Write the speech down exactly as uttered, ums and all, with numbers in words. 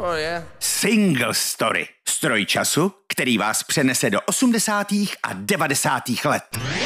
Oh, yeah. Single Story. Stroj času, který vás přenese do osmdesátých a devadesátých let.